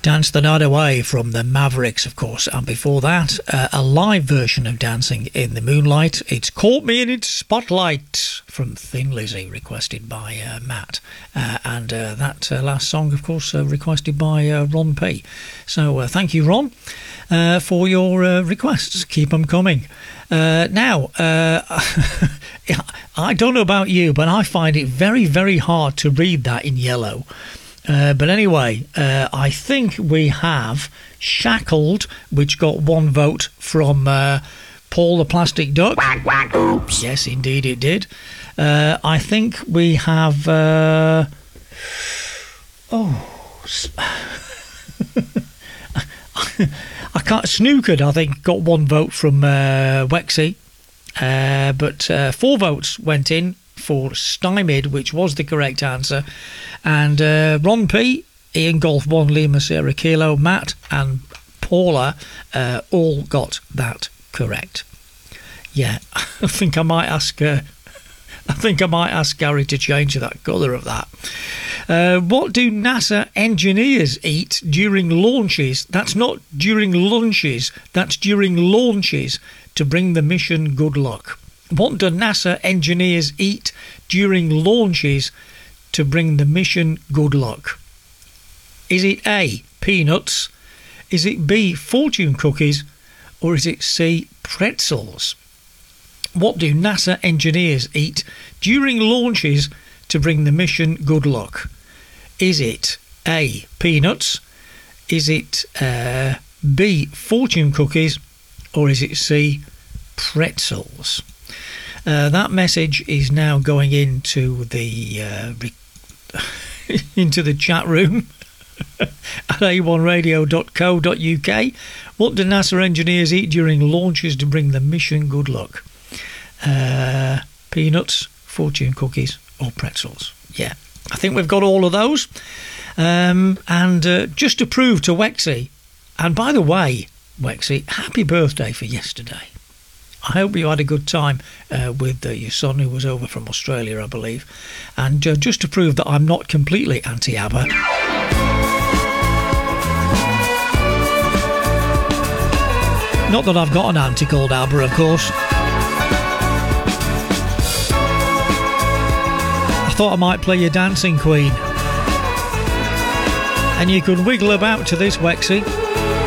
Dance the Night Away from the Mavericks, of course, and before that, a live version of Dancing in the Moonlight. It's Caught Me in Its Spotlight from Thin Lizzy, requested by Matt. And that last song, of course, requested by Ron P. So thank you, Ron, for your requests. Keep them coming. Now, I don't know about you, but I find it very, very hard to read that in yellow. But anyway, I think we have Shackled, which got one vote from Paul the Plastic Duck. Quack, quack, oops. Yes, indeed it did. I think we have... I can't... Snookered, I think, got one vote from Wexy. But 4 votes went in for Stymied, which was the correct answer. And Ron P, Ian Golf 1, Lima Sierra Kilo, Matt and Paula all got that correct. Yeah, I think I might ask Gary to change that colour of that. What do NASA engineers eat during launches? That's not during lunches, that's during launches to bring the mission good luck. What do NASA engineers eat during launches to bring the mission good luck? Is it A, peanuts? Is it B, fortune cookies? Or is it C, pretzels? What do NASA engineers eat during launches to bring the mission good luck? Is it A, peanuts? Is it B, fortune cookies? Or is it C, pretzels? That message is now going into the into the chat room at a1radio.co.uk. What do NASA engineers eat during launches to bring the mission good luck? Peanuts, fortune cookies, or pretzels? Yeah, I think we've got all of those. And just to prove to Wexy, and by the way, Wexy, happy birthday for yesterday. I hope you had a good time with your son, who was over from Australia, I believe. And just to prove that I'm not completely anti-ABBA, not that I've got an auntie called ABBA, of course. I thought I might play you Dancing Queen. And you can wiggle about to this, Wexy.